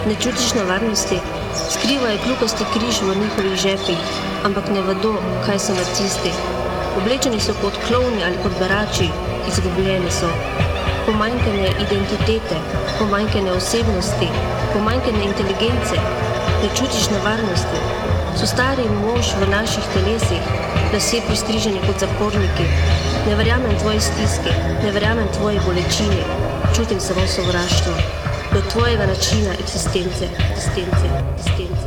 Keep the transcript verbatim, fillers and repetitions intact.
Ne čutiš nevarnosti? Skrivajo kljukasti križ v njihovih žepih, ampak ne vedo, kaj so nacisti. Oblečeni so kot klovni ali kot berači, izgubljeni so. Pomanjkanje identitete, pomanjkanje osebnosti, pomanjkanje inteligence. Ne čutiš nevarnosti? So stari mož v naših telesih, lasje pristriženi kot zaporniki. Ne verjamem tvoji stiski, ne verjamem tvoji bolečini, čutim samo sovraštvo do tvojega načina eksistence, eksistence, eksistence.